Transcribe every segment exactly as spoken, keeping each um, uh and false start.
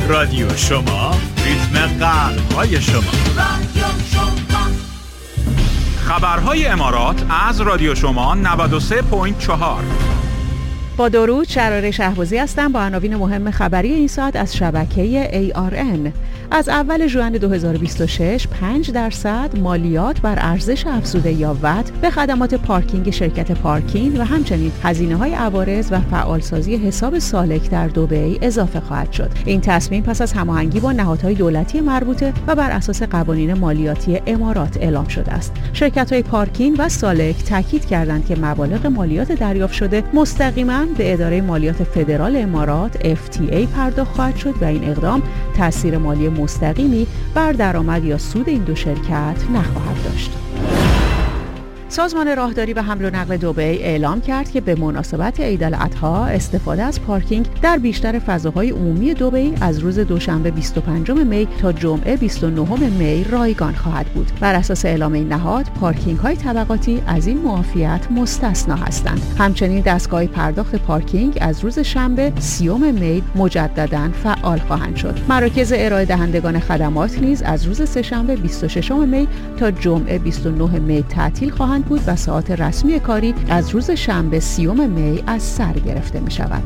رادیو شما، ریتم قلب‌های شما. رادیو شما. خبرهای امارات از رادیو شما نود و سه و چهار. با درود، شراره شهبازی هستم با عناوین مهم خبری این ساعت از شبکه ای آر ان. از اول ژوئن دو هزار و بیست و شش پنج درصد مالیات بر ارزش افزوده یا وات به خدمات پارکینگ شرکت پارکینگ و همچنین هزینه‌های عوارض و فعالسازی حساب سالک در دبی اضافه خواهد شد. این تصمیم پس از هماهنگی با نهادهای دولتی مربوطه و بر اساس قوانین مالیاتی امارات اعلام شده است. شرکت‌های پارکینگ و سالک تاکید کردند که مبالغ مالیات دریافت شده مستقیما به اداره مالیات فدرال امارات اف تی ای پرداخت خواهد شد و این اقدام تأثیر مالی مستقیمی بر درآمد یا سود این دو شرکت نخواهد داشت. سازمان راهداری و حمل و نقل دبی اعلام کرد که به مناسبت عید الاضحی استفاده از پارکینگ در بیشتر فضاهای عمومی دبی از روز دوشنبه بیست و پنجم می تا جمعه بیست و نهم می رایگان خواهد بود. بر اساس اعلام این نهاد، پارکینگ‌های طبقاتی از این معافیت مستثنا هستند. همچنین دستگاه پرداخت پارکینگ از روز شنبه سیوم می مجدداً فعال خواهند شد. مراکز ارائه دهندگان خدمات نیز از روز سه‌شنبه بیست و ششم می تا جمعه بیست و نهم می تعطیل خواهند بود و ساعات رسمی کاری از روز شنبه سیوم می از سر گرفته می شود.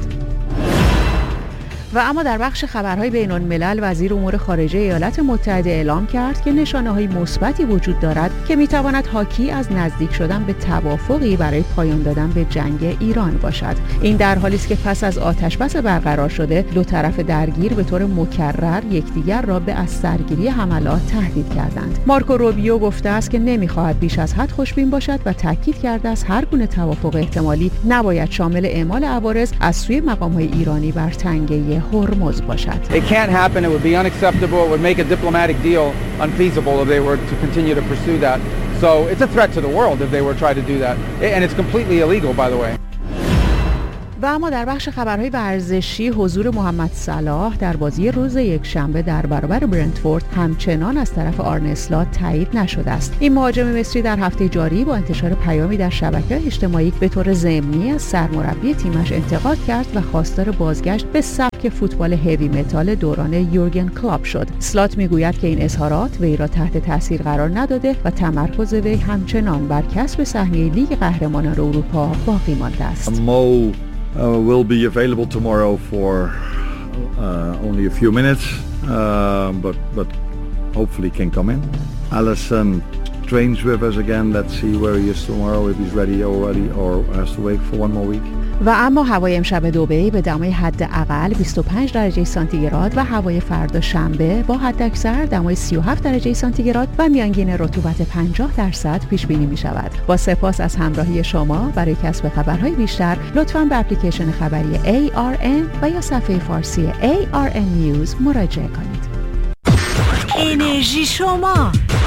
و اما در بخش خبرهای بین الملل، وزیر امور خارجه ایالات متحده اعلام کرد که نشانه‌های مثبتی وجود دارد که می‌تواند حاکی از نزدیک شدن به توافقی برای پایان دادن به جنگ ایران باشد. این در حالی است که پس از آتش‌بس برقرار شده، دو طرف درگیر به طور مکرر یکدیگر را به از سرگیری حملات تهدید کردند. مارکو روبیو گفته است که نمی‌خواهد بیش از حد خوشبین باشد و تاکید کرده است هر گونه توافق احتمالی نباید شامل اعمال عوارض از سوی مقام‌های ایرانی بر تنگه هرمز باشد. It can't happen. It would be unacceptable. It would make a diplomatic deal unfeasible if they were to continue to pursue that. So it's a threat to the world if they were to try to do that. And it's completely illegal, by the way. و اما در بخش خبرهای ورزشی، حضور محمد صلاح در بازی روز یکشنبه در برابر برنتفورد همچنان از طرف آرن اسلات تایید نشده است. این مهاجم مصری در هفته جاری با انتشار پیامی در شبکه‌های اجتماعی به طور ضمنی از سرمربی تیمش انتقاد کرد و خواستار بازگشت به سبک فوتبال هیوی متال دوران یورگن کلوپ شد. اسلات میگوید که این اظهارات وی را تحت تاثیر قرار نداده و تمرکز وی همچنان بر کسب سهمیه لیگ قهرمانان اروپا باقی مانده است. Uh, will be available tomorrow for uh, only a few minutes, uh, but but hopefully can come in. Allison trains with us again. Let's see where he is tomorrow, if he's ready already or has to wait for one more week. و اما هوای امشب دبی به دمای حداقل بیست و پنج درجه سانتیگراد و هوای فردا شنبه با حداکثر دمای سی و هفت درجه سانتیگراد و میانگین رطوبت پنجاه درصد پیش بینی می شود. با سپاس از همراهی شما. برای کسب خبرهای بیشتر لطفاً به اپلیکیشن خبری ای آر ان و یا صفحه فارسی ای آر ان News مراجعه کنید. انرژی شما